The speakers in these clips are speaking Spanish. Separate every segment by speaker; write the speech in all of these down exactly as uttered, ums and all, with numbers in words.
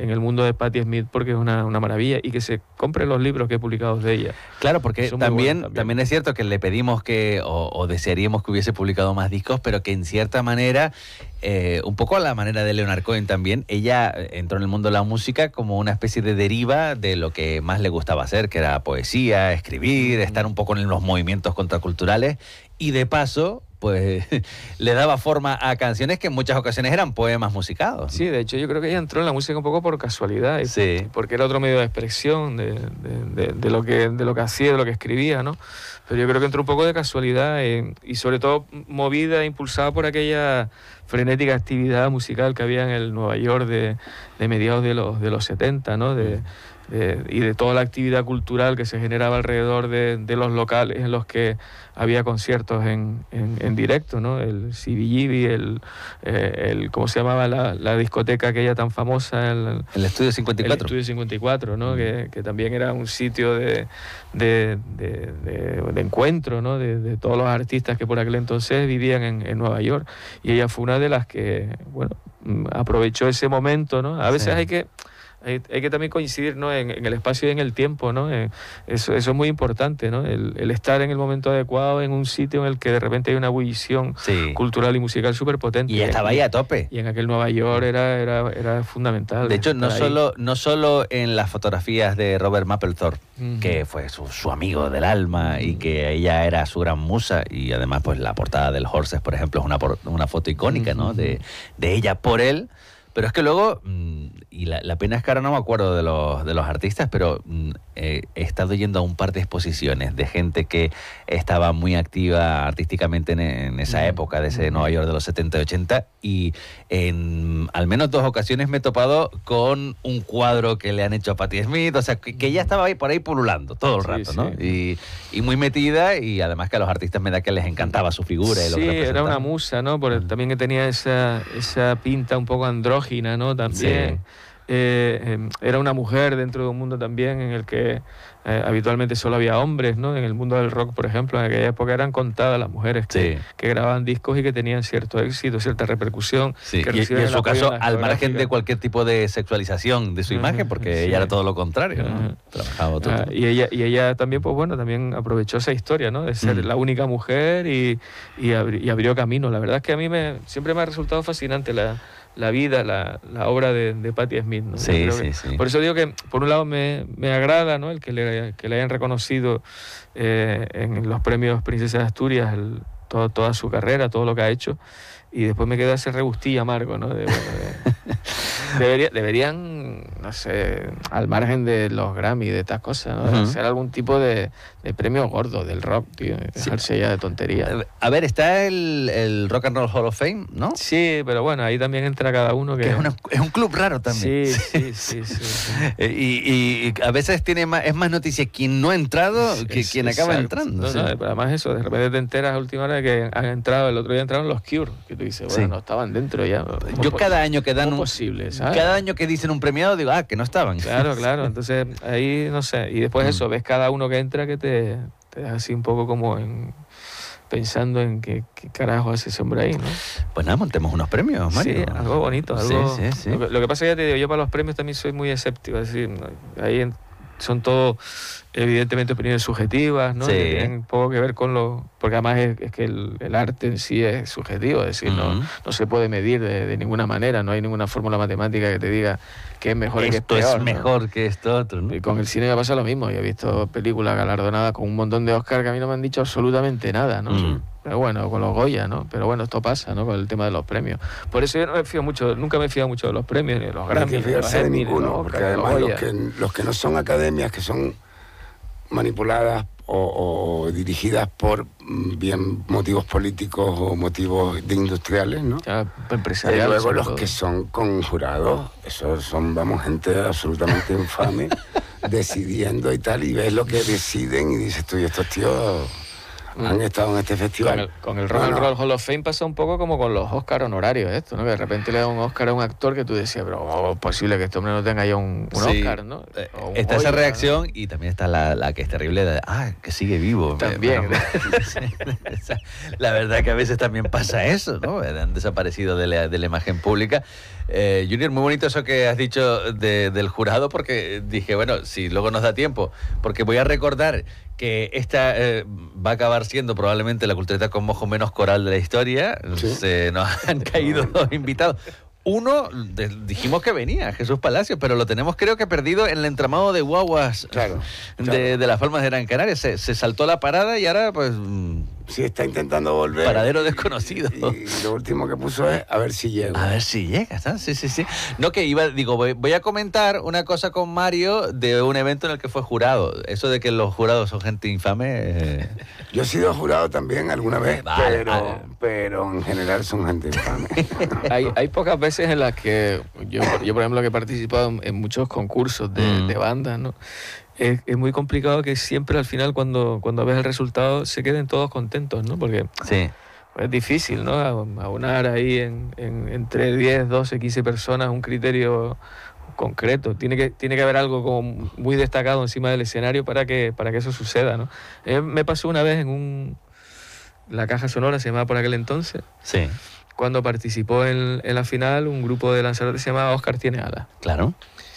Speaker 1: en el mundo de Patti Smith, porque es una, una maravilla, y que se compre los libros que he publicado de ella.
Speaker 2: Claro, porque también,
Speaker 1: también
Speaker 2: también es cierto que le pedimos que, o, o desearíamos que hubiese publicado más discos, pero que en cierta manera, eh, un poco a la manera de Leonard Cohen también, ella entró en el mundo de la música como una especie de deriva de lo que más le gustaba hacer, que era poesía, escribir, estar un poco en los movimientos contraculturales, y de paso pues le daba forma a canciones que en muchas ocasiones eran poemas musicados.
Speaker 1: Sí, de hecho yo creo que ella entró en la música un poco por casualidad, y
Speaker 2: sí.
Speaker 1: porque era otro medio de expresión de, de, de, de, lo que, de lo que hacía, de lo que escribía, ¿no? Pero yo creo que entró un poco de casualidad, eh, y sobre todo movida, impulsada por aquella frenética actividad musical que había en el Nueva York de, de mediados de los, de los setenta, ¿no? De, de, y de toda la actividad cultural que se generaba alrededor de, de los locales en los que había conciertos en, en, en directo, ¿no? El C B G B, el, eh, el ¿cómo se llamaba la, la discoteca aquella tan famosa? El,
Speaker 2: el Estudio cincuenta y cuatro.
Speaker 1: El Estudio cincuenta y cuatro, ¿no? Mm. Que, que también era un sitio de, de, de, de, de encuentro, ¿no? De, de todos los artistas que por aquel entonces vivían en, en Nueva York. Y ella fue una de las que, bueno, aprovechó ese momento, ¿no? A veces sí. hay que... Hay, hay que también coincidir, ¿no? en, en el espacio y en el tiempo, ¿no? Eh, eso, eso es muy importante, ¿no? El, el estar en el momento adecuado, en un sitio en el que de repente hay una ebullición sí. cultural y musical súper potente.
Speaker 2: Y estaba ahí a tope.
Speaker 1: Y en aquel Nueva York era, era, era fundamental.
Speaker 2: De hecho, no solo, no solo en las fotografías de Robert Mapplethorpe, uh-huh. que fue su, su amigo del alma uh-huh. y que ella era su gran musa, y además pues la portada del Horses, por ejemplo, es una, una foto icónica, uh-huh. ¿no? de, de ella por él. Pero es que luego, y la, la pena es que ahora no me acuerdo de los, de los artistas, pero eh, he estado yendo a un par de exposiciones de gente que estaba muy activa artísticamente en, en esa época, de ese Nueva York de los setenta y ochenta, y en al menos dos ocasiones me he topado con un cuadro que le han hecho a Patti Smith, o sea, que, que ella estaba ahí por ahí pululando todo el rato, sí, ¿no? Sí. Y, y muy metida, y además que a los artistas me da que les encantaba su figura. Y lo
Speaker 1: sí,
Speaker 2: que
Speaker 1: era una musa, ¿no? Porque también que tenía esa, esa pinta un poco andrógina, ¿no? También sí. eh, eh, era una mujer dentro de un mundo también en el que eh, habitualmente solo había hombres, ¿no? En el mundo del rock, por ejemplo, en aquella época eran contadas las mujeres que, sí. que grababan discos y que tenían cierto éxito, cierta repercusión.
Speaker 2: Sí. Que y, y en su caso, al margen de cualquier tipo de sexualización de su uh-huh. imagen, porque sí. ella era todo lo contrario, ¿no? Uh-huh. Trabajaba otro uh,
Speaker 1: y ella y ella también, pues bueno, también aprovechó esa historia, ¿no? De ser uh-huh. la única mujer y, y, abri, y abrió camino. La verdad es que a mí me siempre me ha resultado fascinante la la vida, la, la obra de, de Patti Smith, ¿no?
Speaker 2: Sí, sí,
Speaker 1: que,
Speaker 2: sí.
Speaker 1: Por eso digo que, por un lado, me, me agrada, ¿no? El que le, que le hayan reconocido eh, en los premios Princesa de Asturias el, todo, toda su carrera, todo lo que ha hecho, y después me queda ese regustillo amargo, ¿no? De, bueno, de, debería, deberían, no sé, al margen de los Grammy, de estas cosas, ¿no? Uh-huh. Hacer algún tipo de, de premio gordo del rock, tío, dejarse sí. ya de tonterías.
Speaker 2: A ver, está el, el Rock and Roll Hall of Fame, ¿no?
Speaker 1: Sí, pero bueno, ahí también entra cada uno que...
Speaker 2: que es, una, es un club raro también.
Speaker 1: Sí, sí, sí. sí, sí.
Speaker 2: y, y a veces tiene más, es más noticia quien no ha entrado que es, quien acaba
Speaker 1: exacto.
Speaker 2: entrando.
Speaker 1: No,
Speaker 2: sí.
Speaker 1: no, pero además eso, de repente te enteras a última hora que han entrado, el otro día entraron los Cure, que tú dices, bueno, sí. no estaban dentro ya.
Speaker 2: Yo cada año que dan un...
Speaker 1: posible, ¿sabes?
Speaker 2: Cada año que dicen un premiado digo, ah, que no estaban.
Speaker 1: Claro, claro, entonces ahí, no sé, y después mm. eso, ves cada uno que entra que te, te deja así un poco como en... pensando en qué, qué carajo hace ese hombre ahí, ¿no?
Speaker 2: Pues nada, montemos unos premios, Mario.
Speaker 1: Sí, algo bonito, algo...
Speaker 2: Sí, sí, sí.
Speaker 1: Lo, que, lo que pasa es que ya te digo, yo para los premios también soy muy escéptico, es decir, ahí en, son todo evidentemente opiniones subjetivas, ¿no?
Speaker 2: Sí.
Speaker 1: Que tienen poco que ver con lo... Porque además es, es que el, el arte en sí es subjetivo, es decir, uh-huh. no, no se puede medir de, de ninguna manera, no hay ninguna fórmula matemática que te diga que es mejor y que es peor.
Speaker 2: Esto es
Speaker 1: ¿no?
Speaker 2: mejor que esto otro, ¿no?
Speaker 1: Y con el cine me pasa lo mismo, yo he visto películas galardonadas con un montón de Oscar que a mí no me han dicho absolutamente nada, ¿no? Uh-huh. Pero bueno, con los Goya, ¿no? Pero bueno, esto pasa, ¿no? Con el tema de los premios. Por eso yo no me fío mucho, nunca me he fiado mucho de los premios, ni de los Grammy,
Speaker 3: ni de los
Speaker 1: Emmy,
Speaker 3: ninguno,
Speaker 1: los
Speaker 3: porque
Speaker 1: Oscar,
Speaker 3: además
Speaker 1: los,
Speaker 3: los que, los que no son academias, que son manipuladas o, o dirigidas por bien motivos políticos o motivos de industriales, ¿no?
Speaker 1: Ya, empresariales.
Speaker 3: Y luego los todo. Que son con jurados, esos son, vamos, gente absolutamente infame, decidiendo y tal, y ves lo que deciden y dices tú, y estos tíos... han estado en este festival.
Speaker 1: Con el, con el Rock and Roll Hall of Fame pasa un poco como con los Oscar honorarios esto, ¿no? Que de repente le da un Oscar a un actor que tú decías, pero oh, es posible que este hombre no tenga ya un, un sí. Oscar, ¿no?
Speaker 2: Un está Goya, esa reacción, ¿no? Y también está la, la que es terrible de, ah, que sigue vivo.
Speaker 1: También.
Speaker 2: La verdad que a veces también pasa eso, ¿no? Han desaparecido de la, de la imagen pública. Eh, Junior, muy bonito eso que has dicho de, del jurado, porque dije, bueno, si luego nos da tiempo, porque voy a recordar que esta eh, va a acabar siendo probablemente la cultureta con mojo menos coral de la historia.
Speaker 3: ¿Sí?
Speaker 2: Se nos han caído dos invitados. Uno, de, dijimos que venía, Jesús Palacios, pero lo tenemos creo que perdido en el entramado de guaguas
Speaker 3: claro,
Speaker 2: de,
Speaker 3: claro.
Speaker 2: de las Palmas de Gran Canaria. Se, se saltó la parada y ahora pues...
Speaker 3: Sí, está intentando volver.
Speaker 2: Paradero desconocido.
Speaker 3: Y, y lo último que puso es a ver si llego.
Speaker 2: A ver si llegas, ¿no? Sí, sí, sí. No, que iba, digo, voy, voy a comentar una cosa con Mario de un evento en el que fue jurado. Eso de que los jurados son gente infame. Eh...
Speaker 3: Yo he sido jurado también alguna vez,
Speaker 2: vale,
Speaker 3: pero,
Speaker 2: vale.
Speaker 3: pero en general son gente infame.
Speaker 1: hay, hay pocas veces en las que yo, yo por ejemplo, que he participado en, en muchos concursos de,
Speaker 2: Mm.
Speaker 1: de bandas, ¿no? Es, es muy complicado que siempre al final cuando, cuando ves el resultado se queden todos contentos, ¿no? Porque
Speaker 2: Sí.
Speaker 1: es difícil, ¿no? Aunar ahí en, en, entre diez, doce, quince personas un criterio concreto. Tiene que, tiene que haber algo como muy destacado encima del escenario para que, para que eso suceda, ¿no? Eh, me pasó una vez en un... La Caja Sonora se llamaba por aquel entonces,
Speaker 2: Sí,
Speaker 1: cuando participó en, en la final un grupo de lanzadores que se llamaba Oscar Tiene Alas.
Speaker 2: claro.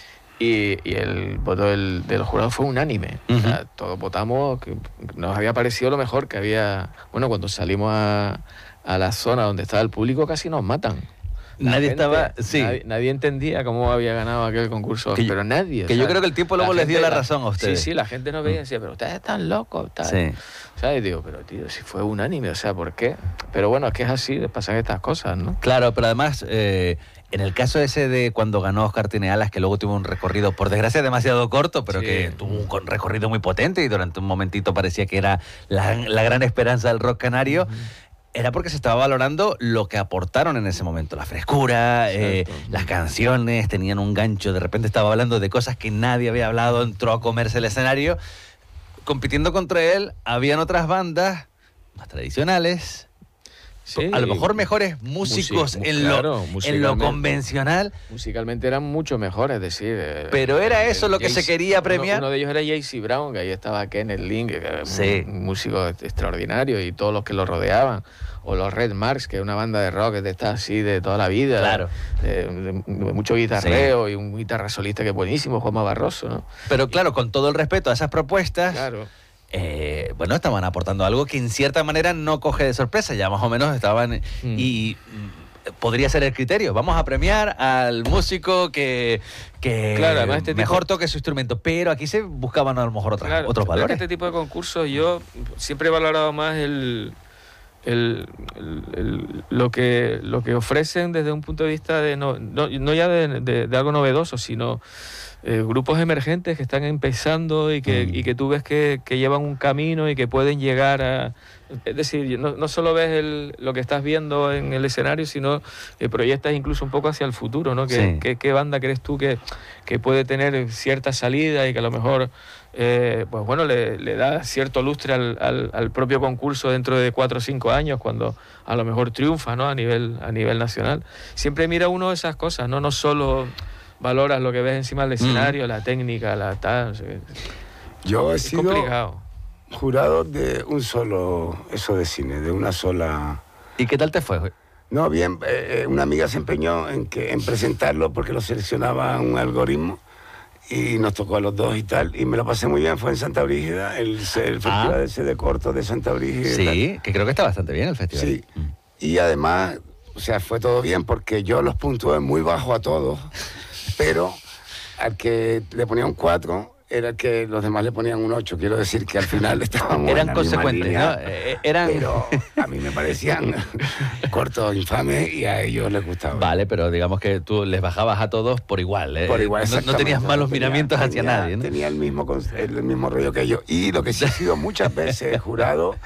Speaker 1: Y, y el voto del, del jurado fue unánime.
Speaker 2: Uh-huh.
Speaker 1: O sea, todos votamos, que nos había parecido lo mejor que había... Bueno, cuando salimos a, a la zona donde estaba el público casi nos matan. La
Speaker 2: Nadie
Speaker 1: gente,
Speaker 2: estaba... Sí.
Speaker 1: Nadie, nadie entendía cómo había ganado aquel concurso,
Speaker 2: Que yo-
Speaker 1: pero nadie.
Speaker 2: Que
Speaker 1: o
Speaker 2: yo
Speaker 1: sea,
Speaker 2: creo que el tiempo luego
Speaker 1: la
Speaker 2: les dio
Speaker 1: gente-
Speaker 2: la razón a ustedes.
Speaker 1: Sí, sí, la gente nos veía y decía, pero ustedes están locos, tal.
Speaker 2: Sí.
Speaker 1: ¿Sabes? Y digo, pero tío, si fue unánime, o sea, ¿por qué? Pero bueno, es que es así, pasan estas cosas, ¿no?
Speaker 2: Claro, pero además, eh, en el caso ese de cuando ganó Oscar Tiene Alas, que luego tuvo un recorrido, por desgracia, demasiado corto, pero
Speaker 1: Sí.
Speaker 2: que tuvo un con- recorrido muy potente y durante un momentito parecía que era la, la gran esperanza del rock canario, era porque se estaba valorando lo que aportaron en ese momento. La frescura, eh,
Speaker 1: Exacto.
Speaker 2: las canciones, tenían un gancho, de repente estaba hablando de cosas que nadie había hablado, entró a comerse el escenario. Compitiendo contra él, habían otras bandas más tradicionales,
Speaker 1: Sí.
Speaker 2: a lo mejor mejores músicos
Speaker 1: Música-
Speaker 2: en,
Speaker 1: claro,
Speaker 2: lo, en lo
Speaker 1: musicalmente.
Speaker 2: convencional,
Speaker 1: Musicalmente eran mucho mejores, es decir... eh,
Speaker 2: pero era
Speaker 1: eh,
Speaker 2: eso lo que se
Speaker 1: Jayce-
Speaker 2: quería
Speaker 1: uno-
Speaker 2: premiar.
Speaker 1: Uno, de ellos era J C Brown, que ahí estaba Kenneth Lynn, que era un-
Speaker 2: Sí.
Speaker 1: un músico extraordinario, y todos los que lo rodeaban. O los Red Marks, que es una banda de rock de esta así de toda la vida.
Speaker 2: Claro.
Speaker 1: De, de- de mucho guitarreo y un guitarra solista que es buenísimo, Juanma Barroso, ¿no?
Speaker 2: Pero claro, con todo el respeto a esas propuestas,
Speaker 1: Claro.
Speaker 2: eh, bueno, estaban aportando algo que en cierta manera no coge de sorpresa, ya más o menos estaban...
Speaker 1: Mm.
Speaker 2: Y mm, podría ser el criterio, vamos a premiar al músico que, que
Speaker 1: Claro, además este tipo-
Speaker 2: mejor toque su instrumento, pero aquí se buscaban a lo mejor otras,
Speaker 1: Claro,
Speaker 2: otros
Speaker 1: pero es que
Speaker 2: valores.
Speaker 1: este tipo de concursos yo siempre he valorado más el, el, el- el- lo, que, lo que ofrecen desde un punto de vista de no, no, no ya de, de- de algo novedoso, sino eh, grupos emergentes que están empezando y que,
Speaker 2: Mm.
Speaker 1: y que tú ves que, que llevan un camino y que pueden llegar a... Es decir, no, no solo ves el- lo que estás viendo en el escenario, sino que proyectas incluso un poco hacia el futuro, ¿no? ¿Qué,
Speaker 2: Sí.
Speaker 1: qué, qué banda crees tú que, que puede tener cierta salida y que a lo mejor... Eh, pues bueno, le, le da cierto lustre al, al, al propio concurso dentro de cuatro o cinco años, cuando a lo mejor triunfa, ¿no? a nivel a nivel nacional. Siempre mira uno esas cosas, no no solo valoras lo que ves encima del escenario, la técnica, la tal, no sé qué.
Speaker 3: Yo he
Speaker 1: Es
Speaker 3: sido
Speaker 1: complicado.
Speaker 3: jurado de un solo, eso de cine, de una sola...
Speaker 2: ¿Y qué tal te fue?
Speaker 3: No, bien, eh, eh, una amiga se empeñó en, que, en presentarlo porque lo seleccionaba un algoritmo y nos tocó a los dos y tal, y me lo pasé muy bien, fue en Santa Brígida, el, el festival
Speaker 2: Ah.
Speaker 3: ese de cortos de Santa Brígida. y tal.
Speaker 2: Sí, que creo que está bastante bien el festival.
Speaker 3: Sí,
Speaker 2: Mm.
Speaker 3: y además, o sea, fue todo bien porque yo los puntué muy bajo a todos, pero al que le ponía un cuatro era el que los demás le ponían un ocho. Quiero decir que al final estábamos
Speaker 2: Eran
Speaker 3: en la misma
Speaker 2: consecuentes,
Speaker 3: línea,
Speaker 2: ¿no? Eh, eran...
Speaker 3: pero a mí me parecían cortos, infames, y a ellos les gustaba.
Speaker 2: Vale, pero digamos que tú les bajabas a todos por igual, ¿eh?
Speaker 3: Por igual,
Speaker 2: no, no
Speaker 3: exactamente.
Speaker 2: tenías malos
Speaker 3: Tenía-
Speaker 2: miramientos hacia
Speaker 3: tenía-
Speaker 2: nadie, ¿no?
Speaker 3: Tenía el mismo, con- el mismo rollo que ellos. Y lo que sí he sido muchas veces jurado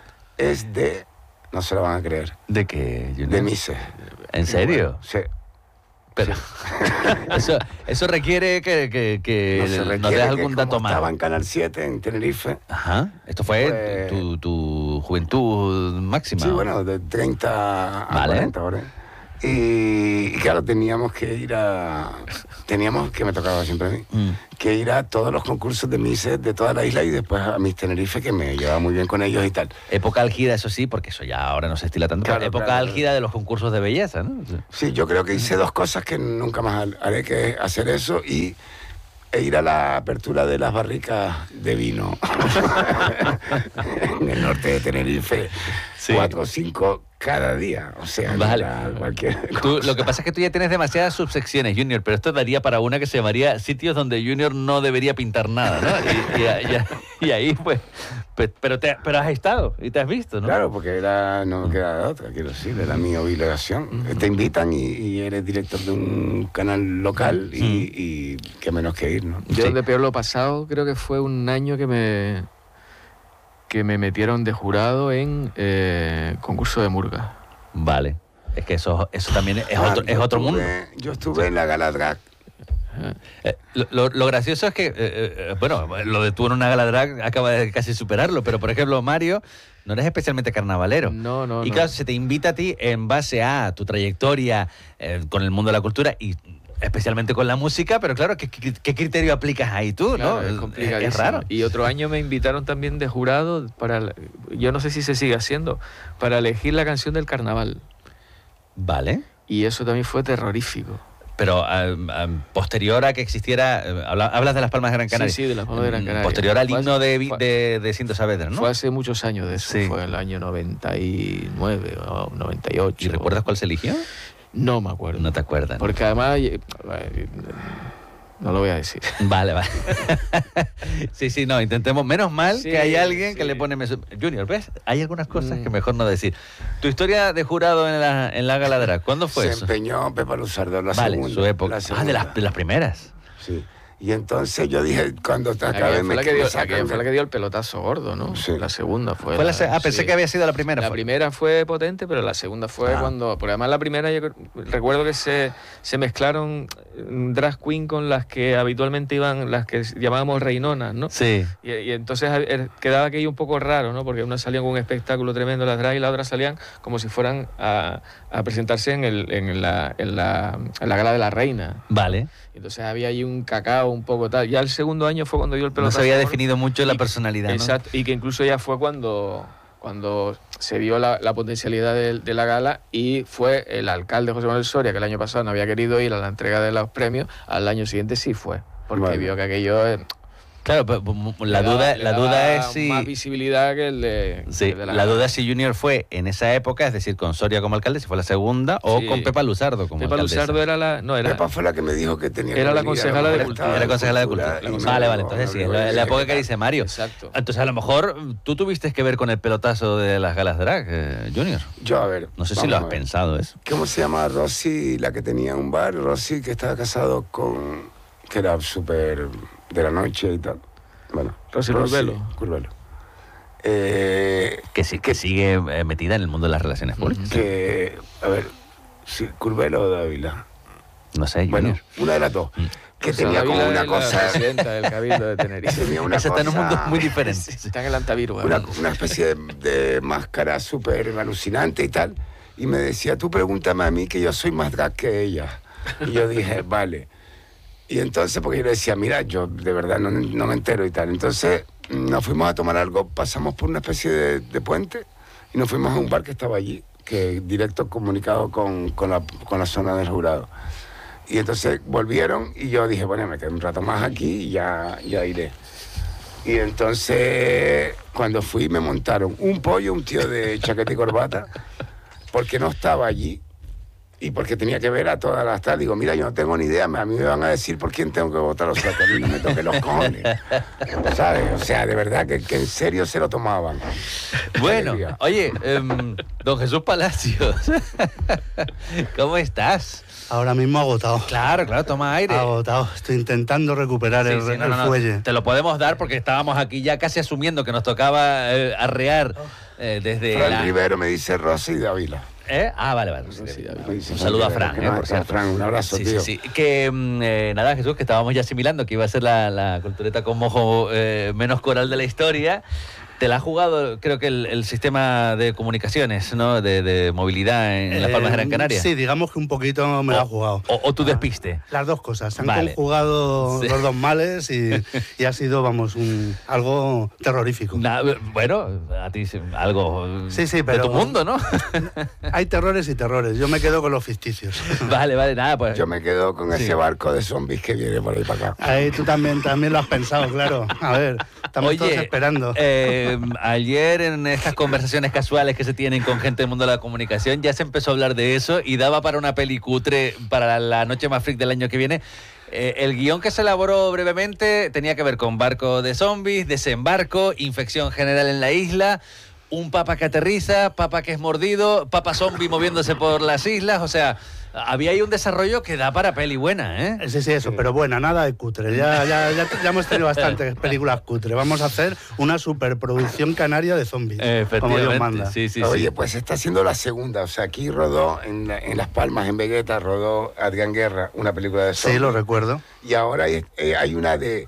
Speaker 3: es de, no se lo van a creer,
Speaker 2: ¿De qué, Junior?
Speaker 3: de Mise.
Speaker 2: ¿En serio?
Speaker 3: Sí.
Speaker 2: Pero eso, eso requiere que, que, que
Speaker 3: No se
Speaker 2: nos
Speaker 3: requiere
Speaker 2: des
Speaker 3: que
Speaker 2: algún dato
Speaker 3: como
Speaker 2: más.
Speaker 3: estaba en Canal siete, en Tenerife.
Speaker 2: Ajá. Esto fue
Speaker 3: Pues-
Speaker 2: tu, tu juventud máxima.
Speaker 3: Sí, bueno, de treinta a
Speaker 2: Vale.
Speaker 3: cuarenta ahora. Y, y claro, teníamos que ir a... Teníamos, que me tocaba siempre a mí, mm. que ir a todos los concursos de Misses de toda la isla y después a mis Tenerife, que me llevaba muy bien con ellos y tal.
Speaker 2: Época álgida, eso sí, porque eso ya ahora no se estila tanto, claro, época claro, álgida de los concursos de belleza, ¿no?
Speaker 3: Sí, yo creo que hice dos cosas que nunca más haré, que es hacer eso y e ir a la apertura de las barricas de vino en el norte de Tenerife. Sí. Cuatro o cinco cada día, o sea,
Speaker 2: vale.
Speaker 3: cualquier
Speaker 2: tú, lo que pasa es que tú ya tienes demasiadas subsecciones, Junior, pero esto daría para una que se llamaría sitios donde Junior no debería pintar nada, ¿no? Y, y, y, y ahí, pues, pues pero, te, pero has estado y te has visto, ¿no?
Speaker 3: Claro, porque era, no me queda de otra, quiero decir, era mi obligación. Uh-huh. Te invitan y, y eres director de un canal local y, uh-huh. y qué menos que ir, ¿no?
Speaker 1: Yo sí. de peor lo pasado creo que fue un año que me... que me metieron de jurado en eh, concurso de murga.
Speaker 2: Vale. Es que eso, eso también es ah, otro, es otro
Speaker 3: estuve,
Speaker 2: mundo.
Speaker 3: Yo estuve en la gala drag.
Speaker 2: Eh, lo, lo, lo gracioso es que, eh, eh, bueno, lo de tú en una gala drag acaba de casi superarlo, pero por ejemplo, Mario, no eres especialmente carnavalero.
Speaker 1: No, no,
Speaker 2: Y
Speaker 1: no.
Speaker 2: claro, se te invita a ti en base a tu trayectoria eh, con el mundo de la cultura y especialmente con la música, pero claro, ¿qué, qué, qué criterio aplicas ahí tú?
Speaker 1: Claro,
Speaker 2: ¿no?
Speaker 1: Es complicadísimo.
Speaker 2: Es raro.
Speaker 1: Y otro año me invitaron también de jurado para, yo no sé si se sigue haciendo, para elegir la canción del carnaval.
Speaker 2: Vale.
Speaker 1: Y eso también fue terrorífico.
Speaker 2: Pero uh, uh, posterior a que existiera, uh, hablas de las Palmas de Gran Canaria.
Speaker 1: Sí, sí, de las Palmas de Gran Canaria.
Speaker 2: Posterior al himno
Speaker 1: hace,
Speaker 2: de,
Speaker 1: fue,
Speaker 2: de, de Cinto Saavedra, ¿no?
Speaker 1: Fue hace muchos años de eso, sí. Fue el año noventa y nueve o noventa y ocho.
Speaker 2: ¿Y recuerdas cuál se eligió?
Speaker 1: No me acuerdo.
Speaker 2: No te acuerdas.
Speaker 1: Porque además... No lo voy a decir.
Speaker 2: Vale, vale. Sí, sí, no, intentemos. Menos mal sí, que hay alguien sí. que le pone... Junior, ¿ves? Hay algunas cosas mm. que mejor no decir. Tu historia de jurado en la, en la gala drag, ¿cuándo fue
Speaker 3: Se
Speaker 2: eso?
Speaker 3: Se empeñó Pepa Luzardo, la
Speaker 2: vale,
Speaker 3: segunda.
Speaker 2: su época.
Speaker 3: La
Speaker 2: ah, de las, de las primeras.
Speaker 3: Sí. Y entonces yo dije, cuando te acabé...
Speaker 1: Fue la que dio, fue la que dio el pelotazo gordo, ¿no? Sí. La segunda fue...
Speaker 2: fue
Speaker 1: la,
Speaker 2: la, ah, pensé sí. que había sido la primera.
Speaker 1: La
Speaker 2: fue.
Speaker 1: primera fue potente, pero la segunda fue ah. cuando... Porque además la primera, yo recuerdo que se, se mezclaron drag queen con las que habitualmente iban, las que llamábamos reinonas, ¿no?
Speaker 2: Sí.
Speaker 1: Y, y entonces quedaba aquello un poco raro, ¿no? Porque unas salían con un espectáculo tremendo, las drag, y las otras salían como si fueran a, a presentarse en, el, en, la, en, la, en la gala de la reina.
Speaker 2: Vale.
Speaker 1: Entonces había ahí un cacao un poco tal. Ya el segundo año fue cuando dio el pelotazo.
Speaker 2: No se había definido mucho y, la personalidad, ¿no?
Speaker 1: Exacto, y que incluso ya fue cuando, cuando se vio la, la potencialidad de, de la gala y fue el alcalde José Manuel Soria, que el año pasado no había querido ir a la entrega de los premios, al año siguiente sí fue, porque bueno. vio que aquello... Eh,
Speaker 2: Claro, pero la
Speaker 1: le
Speaker 2: duda,
Speaker 1: da,
Speaker 2: la duda es si...
Speaker 1: más visibilidad que el de...
Speaker 2: Sí,
Speaker 1: el de la,
Speaker 2: la duda es si Junior fue en esa época, es decir, con Soria como alcalde, si fue la segunda, o sí. con Pepa Luzardo como
Speaker 1: Pepa
Speaker 2: alcaldesa.
Speaker 1: Luzardo era la... No, era,
Speaker 3: Pepa fue la que me dijo que tenía...
Speaker 1: Era la concejala de cultura.
Speaker 2: Era la concejala de cultura. Vale, vale, entonces sí, la, la época que dice Mario.
Speaker 1: Exacto.
Speaker 2: Entonces a lo mejor tú tuviste que ver con el pelotazo de las galas drag, eh, Junior.
Speaker 3: Yo, a ver...
Speaker 2: No sé si lo has pensado eso.
Speaker 3: ¿Cómo se llama Rosy, la que tenía un bar? Rosy, que estaba casado con... que era súper de la noche y tal. Bueno,
Speaker 1: Rosy Curvelo.
Speaker 3: Curvelo. Eh,
Speaker 2: que, sí, que sigue metida en el mundo de las relaciones públicas.
Speaker 3: Que, a ver, sí, Curvelo o Dávila.
Speaker 2: No sé,
Speaker 3: bueno,
Speaker 2: Junior.
Speaker 3: Una de las dos. Mm. Que
Speaker 1: o sea,
Speaker 3: tenía
Speaker 1: Dávila
Speaker 3: como una cosa...
Speaker 1: La presidenta del Cabildo de Tenerife.
Speaker 3: Tenía una
Speaker 2: Esa
Speaker 3: cosa...
Speaker 2: está en un mundo muy diferente.
Speaker 1: Está en el antivirus.
Speaker 3: Una, una especie de, de máscara súper alucinante y tal. Y me decía, tú pregúntame a mí que yo soy más drag que ella. Y yo dije, vale. Y entonces, porque yo le decía, mira, yo de verdad no, no me entero y tal. Entonces nos fuimos a tomar algo, pasamos por una especie de, de puente y nos fuimos a un bar que estaba allí, que directo comunicado con, con, la, con la zona del jurado. Y entonces volvieron y yo dije, bueno, me quedo un rato más aquí y ya, ya iré. Y entonces, cuando fui, me montaron un pollo, un tío de chaqueta y corbata, porque no estaba allí. Y porque tenía que ver a todas las tal, digo, mira, yo no tengo ni idea, a mí me van a decir por quién tengo que votar, o sea, que a mí no me toquen los cojones, ¿sabes? O sea, de verdad, que, que en serio se lo tomaban.
Speaker 2: Bueno, oye, eh, don Jesús Palacios, ¿cómo estás?
Speaker 4: Ahora mismo agotado.
Speaker 2: Claro, claro, toma aire.
Speaker 4: Agotado, estoy intentando recuperar sí, el, sí, no, el no, fuelle.
Speaker 2: Te lo podemos dar porque estábamos aquí ya casi asumiendo que nos tocaba eh, arrear eh, desde
Speaker 3: Fran
Speaker 2: la...
Speaker 3: Rivero me dice Rosy Dávila.
Speaker 2: ¿Eh? Ah, vale, vale. Sí, sí, un saludo a Fran, ¿eh? Por cierto.
Speaker 3: Fran, un abrazo,
Speaker 2: sí,
Speaker 3: tío.
Speaker 2: Sí, sí. Que, eh, nada, Jesús, que estábamos ya asimilando que iba a ser la, la cultureta con mojo eh, menos coral de la historia, Te la ha jugado, creo que el, el sistema de comunicaciones, ¿no? De, de movilidad en eh, Las Palmas de Gran Canaria.
Speaker 4: Sí, digamos que un poquito me
Speaker 2: o,
Speaker 4: la ha jugado.
Speaker 2: O, o tu despiste.
Speaker 4: Ah, las dos cosas. Se han
Speaker 2: vale.
Speaker 4: conjugado
Speaker 2: sí.
Speaker 4: los dos males y, y ha sido, vamos, un, algo terrorífico.
Speaker 2: Na, bueno, a ti algo
Speaker 4: sí, sí, pero
Speaker 2: de tu mundo, ¿no?
Speaker 4: Hay terrores y terrores. Yo me quedo con los ficticios.
Speaker 2: Vale, vale, nada, pues...
Speaker 3: Yo me quedo con sí. ese barco de zombies que viene por ahí para acá.
Speaker 4: Ahí tú también, también lo has pensado, claro. A ver, estamos
Speaker 2: Oye,
Speaker 4: todos esperando.
Speaker 2: Eh, ayer en estas conversaciones casuales que se tienen con gente del mundo de la comunicación ya se empezó a hablar de eso y daba para una peli cutre para la noche más freak del año que viene. Eh, el guión que se elaboró brevemente tenía que ver con barco de zombies, desembarco, infección general en la isla, un papa que aterriza, papa que es mordido, papa zombie moviéndose por las islas, o sea... Había ahí un desarrollo que da para peli buena, ¿eh?
Speaker 4: Sí, sí, eso, sí. Pero buena, nada de cutre. Ya, ya, ya, ya hemos tenido bastantes películas cutre. Vamos a hacer una superproducción canaria de zombies, como Dios manda.
Speaker 3: Sí, sí, Oye, sí. pues está haciendo la segunda. O sea, aquí rodó en, en Las Palmas, en Vegueta, rodó Adrián Guerra, una película de zombies.
Speaker 4: Sí, lo recuerdo.
Speaker 3: Y ahora hay, eh, hay una de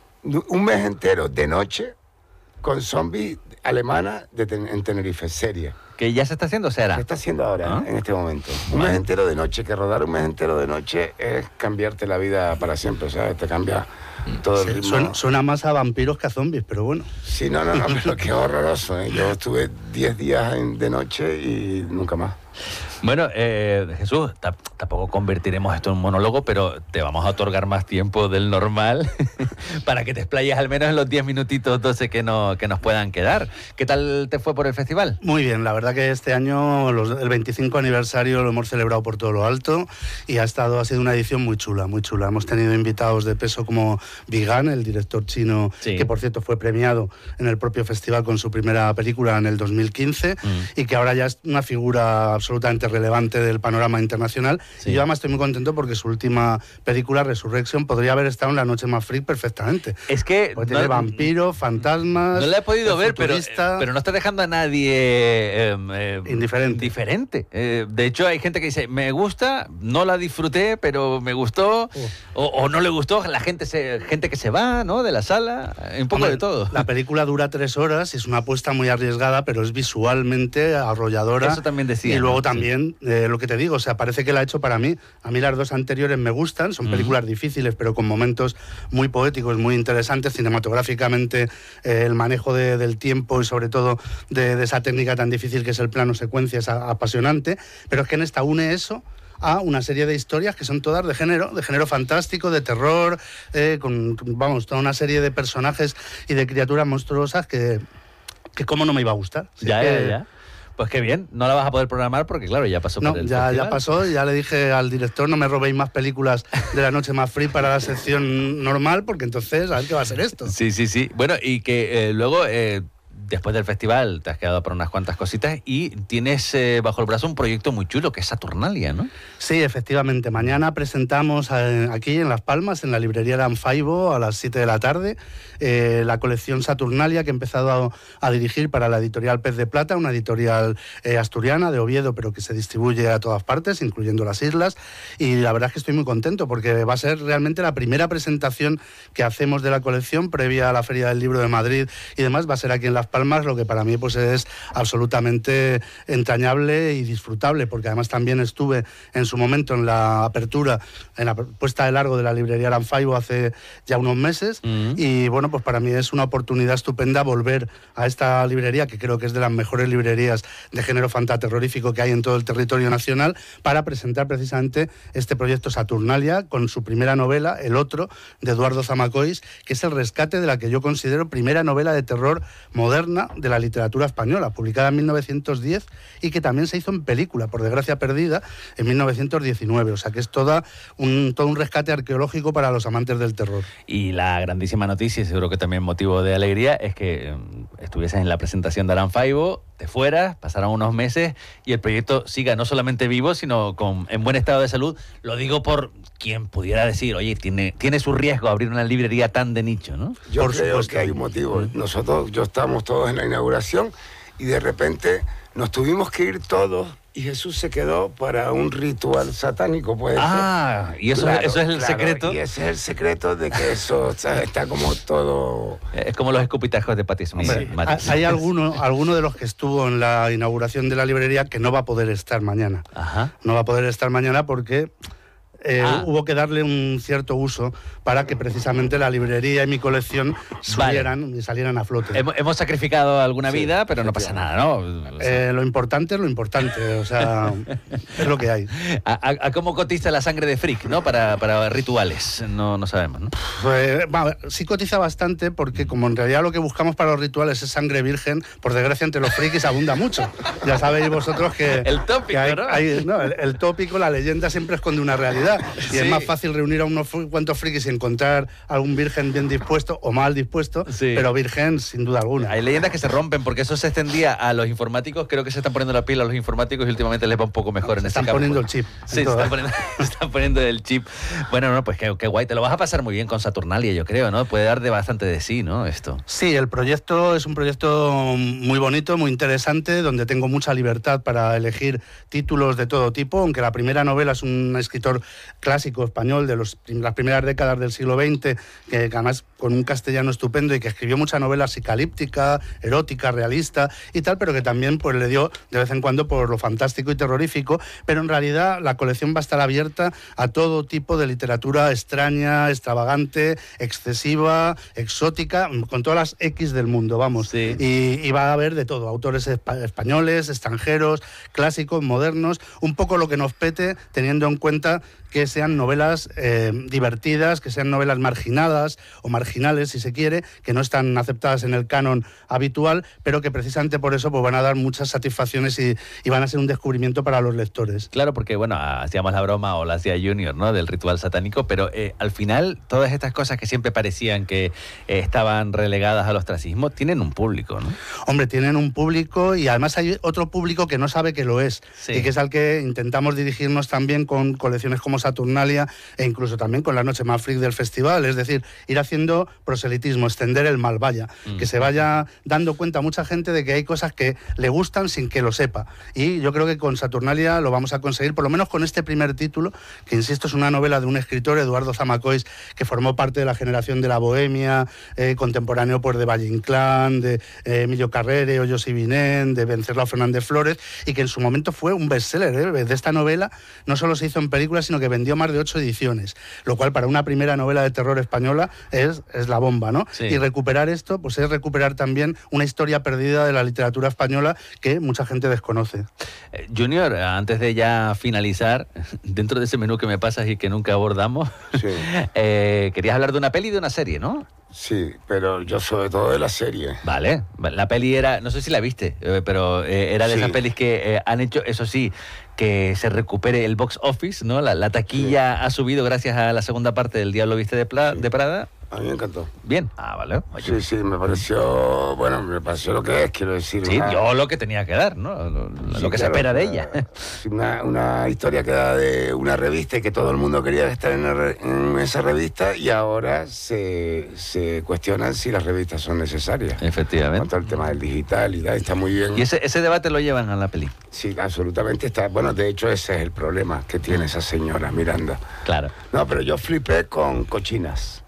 Speaker 3: un mes entero de noche con zombies alemana de ten, en Tenerife, serie.
Speaker 2: ¿Que ya se está haciendo o será?
Speaker 3: Se está haciendo ahora, ¿Ah? en este momento. Un mes entero de noche, que rodar un mes entero de noche es cambiarte la vida para siempre, o sea, te cambia todo
Speaker 4: sí,
Speaker 3: el ritmo.
Speaker 4: Suena, suena más a vampiros que a zombies, pero bueno.
Speaker 3: Sí, no, no, no, pero qué horroroso, ¿eh? Yo estuve diez días en, de noche y nunca más.
Speaker 2: Bueno, eh, Jesús, tampoco convertiremos esto en un monólogo, pero te vamos a otorgar más tiempo del normal para que te explayes al menos en los diez minutitos, doce que, no, que nos puedan quedar. ¿Qué tal te fue por el festival?
Speaker 4: Muy bien, la verdad que este año los, el veinticinco aniversario lo hemos celebrado por todo lo alto y ha, estado, ha sido una edición muy chula, muy chula. Hemos tenido invitados de peso como Vigan, el director chino, sí. que por cierto fue premiado en el propio festival con su primera película en el dos mil quince mm. y que ahora ya es una figura absolutamente relevante del panorama internacional. Sí. Y yo además estoy muy contento porque su última película, Resurrection, podría haber estado en La Noche Más Freak perfectamente.
Speaker 2: Es que...
Speaker 4: Porque no, tiene vampiros, fantasmas...
Speaker 2: No la he podido ver, pero, pero no está dejando a nadie... Eh, eh,
Speaker 4: indiferente.
Speaker 2: indiferente. Eh, de hecho, hay gente que dice, me gusta, no la disfruté, pero me gustó, uh. o, o no le gustó, la gente se, gente que se va, ¿no?, de la sala, un poco
Speaker 4: Hombre,
Speaker 2: de todo.
Speaker 4: La película dura tres horas, es una apuesta muy arriesgada, pero es visualmente arrolladora.
Speaker 2: Eso también decía.
Speaker 4: Y luego
Speaker 2: ¿no?
Speaker 4: también, sí. eh, lo que te digo, o sea, parece que la ha hecho para mí. A mí las dos anteriores me gustan, son películas mm. difíciles, pero con momentos muy poéticos, muy interesantes, cinematográficamente, eh, el manejo de, del tiempo y sobre todo de, de esa técnica tan difícil que es el plano secuencia, es apasionante, pero es que en esta une eso a una serie de historias que son todas de género, de género fantástico, de terror, eh, con, vamos, toda una serie de personajes y de criaturas monstruosas que, que cómo no me iba a gustar.
Speaker 2: Ya,
Speaker 4: que,
Speaker 2: ya, ya. Pues qué bien, no la vas a poder programar porque claro, ya pasó
Speaker 4: no,
Speaker 2: por el
Speaker 4: ya,
Speaker 2: festival.
Speaker 4: ya pasó, ya le dije al director, no me robéis más películas de La Noche Más Free para la sección normal, porque entonces, a ver qué va a ser esto.
Speaker 2: Sí, sí, sí. Bueno, y que eh, luego... Eh, después del festival te has quedado por unas cuantas cositas y tienes eh, bajo el brazo un proyecto muy chulo que es Saturnalia, ¿no?
Speaker 4: Sí, efectivamente. Mañana presentamos eh, aquí en Las Palmas, en la librería Aranfaibo, a las siete de la tarde, eh, la colección Saturnalia que he empezado a, a dirigir para la editorial Pez de Plata, una editorial eh, asturiana de Oviedo, pero que se distribuye a todas partes, incluyendo las islas. Y la verdad es que estoy muy contento porque va a ser realmente la primera presentación que hacemos de la colección previa a la Feria del Libro de Madrid y demás. Va a ser aquí en Las Palmas, lo que para mí pues es absolutamente entrañable y disfrutable, porque además también estuve en su momento en la apertura, en la puesta de largo de la librería Aranfaibo hace ya unos meses, uh-huh. y bueno, pues para mí es una oportunidad estupenda volver a esta librería, que creo que es de las mejores librerías de género fantaterrorífico que hay en todo el territorio nacional, para presentar precisamente este proyecto Saturnalia, con su primera novela, El Otro, de Eduardo Zamacois, que es el rescate de la que yo considero primera novela de terror moderna de la literatura española, publicada en mil novecientos diez y que también se hizo en película, por desgracia perdida, en mil novecientos diecinueve. O sea que es toda un, todo un rescate arqueológico para los amantes del terror.
Speaker 2: Y la grandísima noticia, y seguro que también motivo de alegría, es que eh, estuvieses en la presentación de Aranfaibo, te fueras, pasaron unos meses y el proyecto siga no solamente vivo, sino con, en buen estado de salud. Lo digo por quien pudiera decir, oye, tiene, tiene su riesgo abrir una librería tan de nicho, ¿no?
Speaker 3: Yo por creo supuesto que hay un motivo. Nosotros, yo estábamos todos en la inauguración y de repente nos tuvimos que ir todos y Jesús se quedó para un ritual satánico, puede
Speaker 2: Ah,
Speaker 3: ser.
Speaker 2: y eso,
Speaker 3: Claro,
Speaker 2: eso es el
Speaker 3: claro,
Speaker 2: secreto.
Speaker 3: Y ese es el secreto de que eso, o sea, está como todo...
Speaker 2: Es como los escupitajos de Patti Smith.
Speaker 4: Hombre,
Speaker 2: Mati.
Speaker 4: hay alguno, alguno de los que estuvo en la inauguración de la librería que no va a poder estar mañana.
Speaker 2: Ajá.
Speaker 4: No va a poder estar mañana porque eh,
Speaker 2: Ah.
Speaker 4: hubo que darle un cierto uso para que precisamente la librería y mi colección subieran y salieran a flote.
Speaker 2: Hemos, hemos sacrificado alguna
Speaker 3: Sí,
Speaker 2: vida, pero no pasa nada, ¿no? O sea,
Speaker 4: Eh, lo importante es lo importante, o sea, es lo que hay.
Speaker 2: a, a- a cómo cotiza la sangre de Frick, ¿no? Para, para rituales. No, no sabemos, ¿no?
Speaker 4: Pues, va, a ver, sí cotiza bastante porque como en realidad lo que buscamos para los rituales es sangre virgen, por desgracia entre los frikis abunda mucho. Ya sabéis vosotros que...
Speaker 2: El tópico,
Speaker 4: que hay-
Speaker 2: ¿no?
Speaker 4: hay- no, el, el tópico, la leyenda siempre esconde una realidad. Y
Speaker 2: Sí.
Speaker 4: es más fácil reunir a unos fu- cuantos frikis y encontrar algún virgen bien dispuesto o mal dispuesto,
Speaker 2: Sí.
Speaker 4: pero virgen sin duda alguna.
Speaker 2: Hay leyendas que se rompen porque eso se extendía a los informáticos. Creo que se están poniendo la piel a los informáticos y últimamente les va un poco mejor en
Speaker 4: Se
Speaker 2: ese
Speaker 4: están
Speaker 2: campo.
Speaker 4: poniendo el chip.
Speaker 2: Sí, se
Speaker 4: en todo.
Speaker 2: están poniendo, se están poniendo el chip. Bueno, no, pues qué, qué guay. Te lo vas a pasar muy bien con Saturnalia, yo creo, ¿no? Puede dar de bastante de sí, ¿no? Esto.
Speaker 4: Sí, el proyecto es un proyecto muy bonito, muy interesante, donde tengo mucha libertad para elegir títulos de todo tipo, aunque la primera novela es un escritor clásico español de los, las primeras décadas del siglo veinte, que además con un castellano estupendo y que escribió mucha novela psicalíptica, erótica, realista y tal, pero que también pues le dio de vez en cuando por lo fantástico y terrorífico, pero en realidad la colección va a estar abierta a todo tipo de literatura extraña, extravagante, excesiva, exótica, con todas las X del mundo, vamos.
Speaker 2: Sí.
Speaker 4: Y, y va a haber de todo, autores espa- españoles, extranjeros, clásicos, modernos, un poco lo que nos pete, teniendo en cuenta que sean novelas eh, divertidas, que sean novelas marginadas o marginales, si se quiere, que no están aceptadas en el canon habitual, pero que precisamente por eso pues, van a dar muchas satisfacciones y, y van a ser un descubrimiento para los lectores.
Speaker 2: Claro, porque bueno, hacíamos la broma o la hacía Junior, ¿no? Del ritual satánico, pero eh, al final todas estas cosas que siempre parecían que eh, estaban relegadas al ostracismo tienen un público, ¿no?
Speaker 4: Hombre, tienen un público y además hay otro público que no sabe que lo es,
Speaker 2: Sí.
Speaker 4: y que es al que intentamos dirigirnos también con colecciones como Saturnalia e incluso también con la Noche más Freak del festival, es decir, ir haciendo proselitismo, extender el mal, vaya,
Speaker 2: Mm.
Speaker 4: que se vaya dando cuenta mucha gente de que hay cosas que le gustan sin que lo sepa. Y yo creo que con Saturnalia lo vamos a conseguir, por lo menos con este primer título, que insisto es una novela de un escritor, Eduardo Zamacois, que formó parte de la generación de la Bohemia, eh, contemporáneo pues, de Valle Inclán, de eh, Emilio Carrere, Hoyos y Vinén, de Venceslao Fernández Flores, y que en su momento fue un bestseller. ¿eh? De esta novela no solo se hizo en película, sino que vendió más de ocho ediciones, lo cual para una primera novela de terror española es, es la bomba, ¿no?
Speaker 2: Sí.
Speaker 4: Y recuperar esto, pues es recuperar también una historia perdida de la literatura española que mucha gente desconoce.
Speaker 2: Eh, Junior, antes de ya finalizar, dentro de ese menú que me pasas y que nunca abordamos,
Speaker 3: Sí.
Speaker 2: eh, querías hablar de una peli y de una serie, ¿no?
Speaker 3: Sí, pero yo sobre todo de la serie.
Speaker 2: Vale, la peli era, no sé si la viste, eh, pero eh, era de
Speaker 3: Sí.
Speaker 2: esas pelis que eh, han hecho, eso sí, que se recupere el box office, ¿no? La, la taquilla ha subido gracias a la segunda parte del Diablo Viste de, Pla-
Speaker 3: Sí.
Speaker 2: de Prada.
Speaker 3: A mí me encantó.
Speaker 2: Bien. Ah, vale. Oye,
Speaker 3: Sí, sí, me pareció, bueno, me pareció lo que es, quiero decir.
Speaker 2: sí,
Speaker 3: una-
Speaker 2: yo lo que tenía que dar, ¿no? Lo, lo
Speaker 3: Sí,
Speaker 2: que se
Speaker 3: claro,
Speaker 2: espera de
Speaker 3: una-
Speaker 2: ella.
Speaker 3: sí, Una, una historia que da de una revista y que todo el mundo quería estar en, la re- en esa revista y ahora se, se cuestionan si las revistas son necesarias. Con
Speaker 2: Efectivamente.
Speaker 3: todo el tema del digital y tal, está muy bien.
Speaker 2: Y ese, ese debate lo llevan a la peli.
Speaker 3: Sí, absolutamente está. Bueno, de hecho ese es el problema que tiene esa señora Miranda.
Speaker 2: Claro.
Speaker 3: No, pero yo flipé con Cochinas.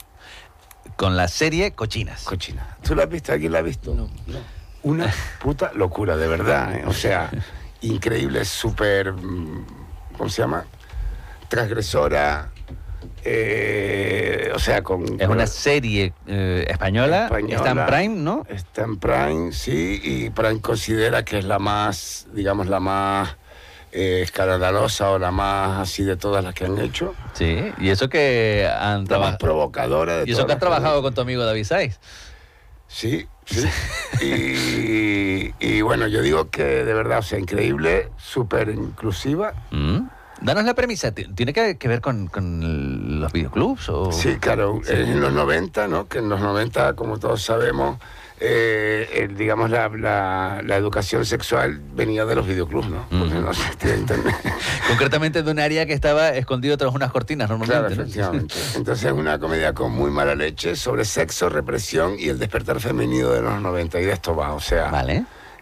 Speaker 2: Con la serie Cochinas.
Speaker 3: Cochinas. ¿Tú la has visto? ¿Alguien la ha visto? No. Una puta locura, de verdad. ¿eh? O sea, increíble, súper... mm, ¿Cómo se llama? Transgresora. eh, o sea, con...
Speaker 2: Es una serie eh, española,
Speaker 3: Española.
Speaker 2: está en Prime, ¿no?
Speaker 3: Está en Prime, sí, y Prime considera que es la más, digamos, la más eh, escandalosa o la más así de todas las que han hecho.
Speaker 2: Sí, y eso que han
Speaker 3: La más
Speaker 2: trabajado.
Speaker 3: provocadora de
Speaker 2: Y eso
Speaker 3: todas
Speaker 2: que has
Speaker 3: las han
Speaker 2: trabajado con tu amigo David Saiz.
Speaker 3: Sí, sí. y, y bueno, yo digo que de verdad, o sea, increíble, súper inclusiva.
Speaker 2: Mm. Danos la premisa. ¿Ti- ¿Tiene que, que ver con, con el- los videoclubs? O...
Speaker 3: Sí, claro,
Speaker 2: Sí.
Speaker 3: en los noventa, ¿no? Que en los noventa, como todos sabemos, eh, el- digamos, la, la, la educación sexual venía de los videoclubs, ¿no? Porque
Speaker 2: Ujú.
Speaker 3: no se tiene internet.
Speaker 2: Concretamente de un área que estaba escondido tras unas cortinas
Speaker 3: Claro,
Speaker 2: normalmente. ¿no?
Speaker 3: efectivamente. Entonces es una comedia con muy mala leche sobre sexo, represión y el despertar femenino de los noventa. Y de esto va, o sea...
Speaker 2: Vale.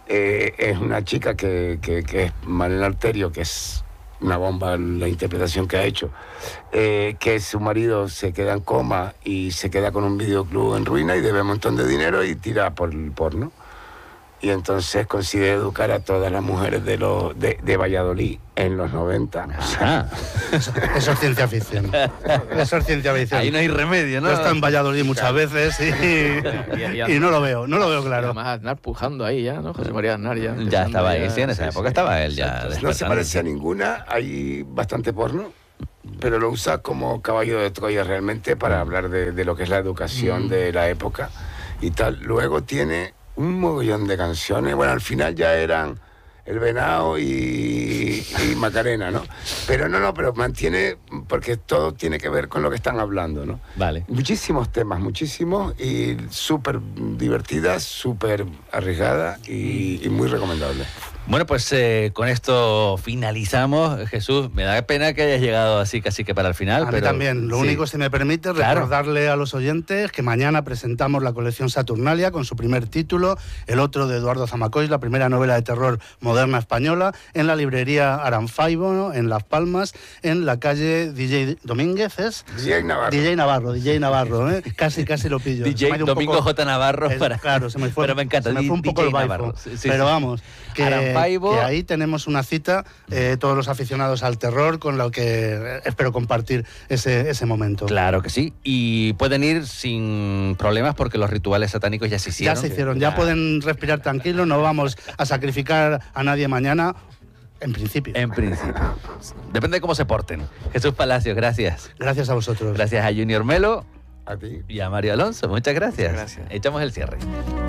Speaker 3: eh, es una chica que, que, que es Marlene Arterio, que es una bomba la interpretación que ha hecho, eh, que su marido se queda en coma y se queda con un videoclub en ruina y debe un montón de dinero y tira por el porno. Y entonces consigue educar a todas las mujeres de, los, de, de Valladolid en los noventa.
Speaker 2: Ah.
Speaker 4: Eso, eso es ciencia ficción. Eso es ciencia ficción.
Speaker 2: Ahí no hay remedio, ¿no?
Speaker 4: Yo he estado en Valladolid muchas veces y, y, y no lo veo, no lo veo claro.
Speaker 1: Además, Aznar pujando ahí ya, ¿no? José María Aznar ya.
Speaker 2: Ya estaba ahí, sí, en esa
Speaker 1: sí,
Speaker 2: época
Speaker 1: sí.
Speaker 2: estaba él ya.
Speaker 3: No se
Speaker 2: despertando.
Speaker 3: parece a ninguna, hay bastante porno, pero lo usa como caballo de Troya realmente para hablar de, de lo que es la educación
Speaker 1: Mm.
Speaker 3: de la época y tal. Luego tiene un mogollón de canciones, bueno, al final ya eran El Venado y, y Macarena, ¿no? Pero no, no, pero mantiene, porque todo tiene que ver con lo que están hablando, ¿no?
Speaker 2: Vale.
Speaker 3: Muchísimos temas, muchísimos, y súper divertidas, súper arriesgadas y, y muy recomendable.
Speaker 2: Bueno, pues eh, con esto finalizamos. Jesús, me da pena que hayas llegado así casi que para el final.
Speaker 4: A mí
Speaker 2: pero,
Speaker 4: también. Lo
Speaker 2: sí.
Speaker 4: único, si me permite,
Speaker 2: Claro.
Speaker 4: recordarle a los oyentes que mañana presentamos la colección Saturnalia con su primer título, el otro de Eduardo Zamacois, la primera novela de terror moderna española, en la librería Aranfaibo, ¿no? En Las Palmas, en la calle D J Domínguez, ¿es?
Speaker 3: D J Navarro.
Speaker 4: D J Navarro, D J Navarro, ¿eh? Casi, casi lo pillo.
Speaker 2: D
Speaker 4: Se me ha
Speaker 2: J
Speaker 4: ido un
Speaker 2: Domingo
Speaker 4: poco-
Speaker 2: J. Navarro.
Speaker 4: Es-
Speaker 2: para...
Speaker 4: Claro, se me fue,
Speaker 2: Pero me encanta.
Speaker 4: se me fue un poco
Speaker 2: D J
Speaker 4: el baifo.
Speaker 2: Navarro. Sí, sí,
Speaker 4: pero
Speaker 2: sí.
Speaker 4: vamos, que,
Speaker 2: Aranfaibo.
Speaker 4: que ahí tenemos una cita, eh, todos los aficionados al terror, con lo que eh, espero compartir ese, ese momento.
Speaker 2: Claro que sí. Y pueden ir sin problemas porque los rituales satánicos ya se hicieron.
Speaker 4: Ya se hicieron, ya
Speaker 2: Ah.
Speaker 4: pueden respirar tranquilos, no vamos a sacrificar a nadie mañana, en principio.
Speaker 2: En principio. Depende de cómo se porten. Jesús Palacios, gracias.
Speaker 4: Gracias a vosotros.
Speaker 2: Gracias a Junior Melo
Speaker 3: A ti.
Speaker 2: y a Mario Alonso. Muchas gracias.
Speaker 1: Gracias.
Speaker 2: Echamos el cierre.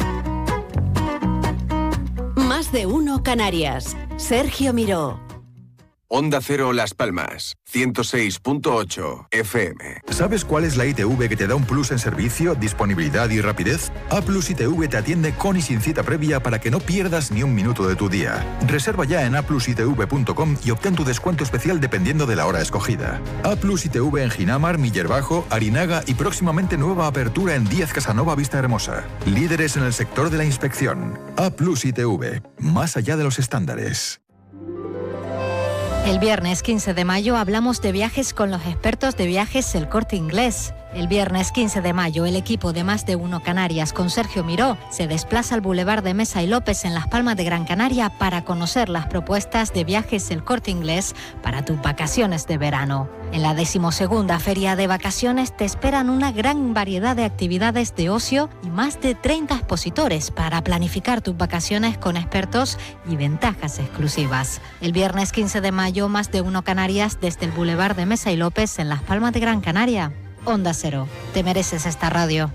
Speaker 5: Más de uno Canarias. Sergio Miró.
Speaker 6: Onda Cero Las Palmas, ciento seis punto ocho F M.
Speaker 7: ¿Sabes cuál es la I T V que te da un plus en servicio, disponibilidad y rapidez? A Plus I T V te atiende con y sin cita previa para que no pierdas ni un minuto de tu día. Reserva ya en a plus i t v punto com y obtén tu descuento especial dependiendo de la hora escogida. A Plus I T V en Ginamar, Miller Bajo, Arinaga y próximamente nueva apertura en Díaz Casanova Vista Hermosa. Líderes en el sector de la inspección. A Plus I T V, más allá de los estándares.
Speaker 8: El viernes quince de mayo hablamos de viajes con los expertos de viajes El Corte Inglés. El viernes quince de mayo, el equipo de Más de Uno Canarias con Sergio Miró se desplaza al Boulevard de Mesa y López en Las Palmas de Gran Canaria para conocer las propuestas de viajes El Corte Inglés para tus vacaciones de verano. En la decimosegunda Feria de Vacaciones te esperan una gran variedad de actividades de ocio y más de treinta expositores para planificar tus vacaciones con expertos y ventajas exclusivas. El viernes quince de mayo, Más de Uno Canarias desde el Boulevard de Mesa y López en Las Palmas de Gran Canaria. Onda Cero, te mereces esta radio.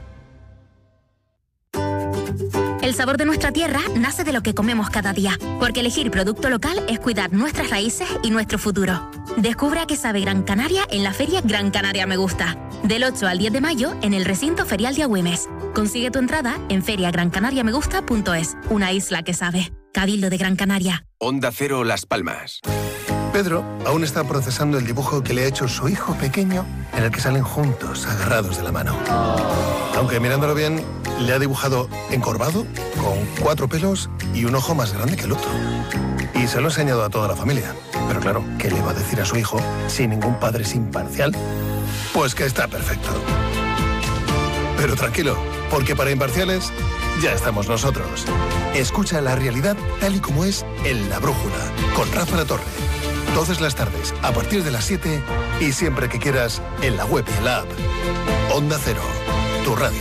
Speaker 9: El sabor de nuestra tierra nace de lo que comemos cada día, porque elegir producto local es cuidar nuestras raíces y nuestro futuro. Descubre a qué sabe Gran Canaria en la Feria Gran Canaria Me Gusta, del ocho al diez de mayo en el recinto ferial de Agüimes. Consigue tu entrada en feria gran canaria me gusta punto es, una isla que sabe. Cabildo de Gran Canaria.
Speaker 6: Onda Cero Las Palmas.
Speaker 10: Pedro aún está procesando el dibujo que le ha hecho su hijo pequeño, en el que salen juntos, agarrados de la mano. Aunque mirándolo bien, le ha dibujado encorvado, con cuatro pelos y un ojo más grande que el otro. Y se lo ha enseñado a toda la familia. Pero claro, ¿qué le va a decir a su hijo si ningún padre es imparcial? Pues que está perfecto. Pero tranquilo, porque para imparciales ya estamos nosotros. Escucha la realidad tal y como es en La Brújula, con Rafa La Torre. Todas las tardes, a partir de las siete y siempre que quieras, en la web y en la app. Onda Cero, tu radio.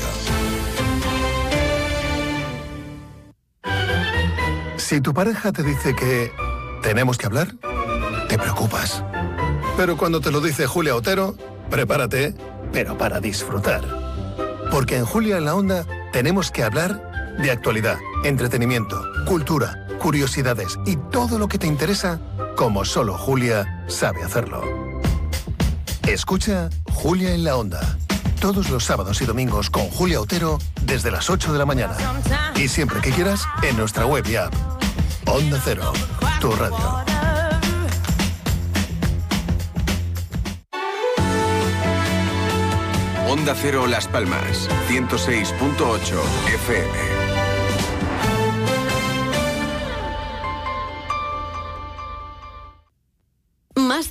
Speaker 10: Si tu pareja te dice que tenemos que hablar, te preocupas. Pero cuando te lo dice Julia Otero, prepárate, pero para disfrutar. Porque en Julia en la Onda tenemos que hablar de actualidad, entretenimiento, cultura, curiosidades y todo lo que te interesa, como solo Julia sabe hacerlo. Escucha Julia en la Onda, todos los sábados y domingos con Julia Otero desde las ocho de la mañana. Y siempre que quieras, en nuestra web y app. Onda Cero, tu radio.
Speaker 6: Onda Cero Las Palmas, ciento seis punto ocho F M.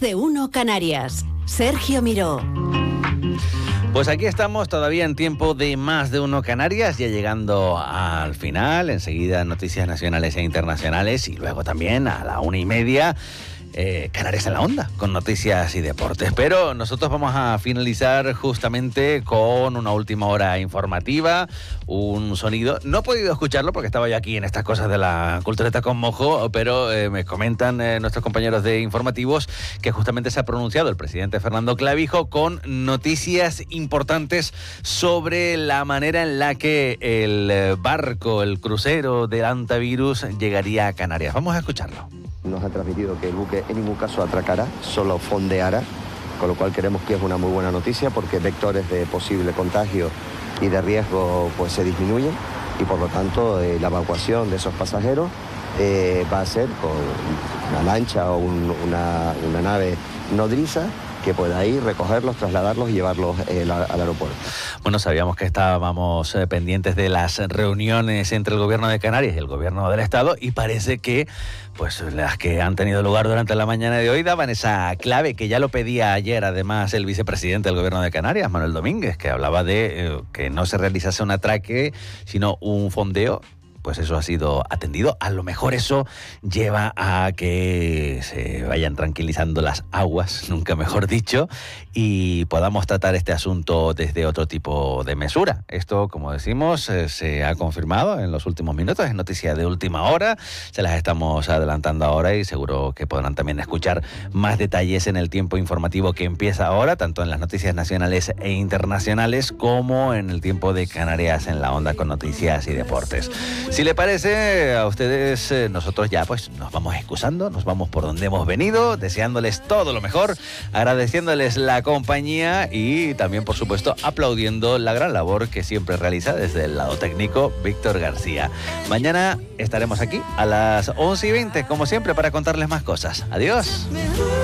Speaker 5: de uno Canarias. Sergio Miró.
Speaker 2: Pues aquí estamos todavía en tiempo de Más de Uno Canarias, ya llegando al final, enseguida noticias nacionales e internacionales y luego también a la una y media. Eh, Canarias en la Onda, con noticias y deportes. Pero nosotros vamos a finalizar justamente con una última hora informativa, un sonido. No he podido escucharlo porque estaba yo aquí en estas cosas de la cultureta con mojo, pero eh, me comentan eh, nuestros compañeros de informativos que justamente se ha pronunciado el presidente Fernando Clavijo con noticias importantes sobre la manera en la que el barco, el crucero del antivirus llegaría a Canarias. Vamos a escucharlo.
Speaker 11: Nos ha transmitido que el buque en ningún caso atracará, solo fondeará, con lo cual creemos que es una muy buena noticia porque vectores de posible contagio y de riesgo pues se disminuyen y por lo tanto eh, la evacuación de esos pasajeros eh, va a ser con una lancha o un, una, una nave nodriza que pueda ir, recogerlos, trasladarlos y llevarlos eh, la, al aeropuerto.
Speaker 2: Bueno, sabíamos que estábamos eh, pendientes de las reuniones entre el gobierno de Canarias y el gobierno del Estado y parece que pues las que han tenido lugar durante la mañana de hoy daban esa clave que ya lo pedía ayer además el vicepresidente del gobierno de Canarias, Manuel Domínguez, que hablaba de eh, que no se realizase un atraque, sino un fondeo. Pues eso ha sido atendido. A lo mejor eso lleva a que se vayan tranquilizando las aguas, nunca mejor dicho, y podamos tratar este asunto desde otro tipo de mesura. Esto, como decimos, eh, se ha confirmado en los últimos minutos, es noticia de última hora, se las estamos adelantando ahora y seguro que podrán también escuchar más detalles en el tiempo informativo que empieza ahora, tanto en las noticias nacionales e internacionales como en el tiempo de Canarias en la Onda con noticias y deportes. Si le parece a ustedes, eh, nosotros ya pues nos vamos excusando, nos vamos por donde hemos venido, deseándoles todo lo mejor, agradeciéndoles la compañía y también, por supuesto, aplaudiendo la gran labor que siempre realiza desde el lado técnico Víctor García. Mañana estaremos aquí a las once y veinte, como siempre, para contarles más cosas. Adiós.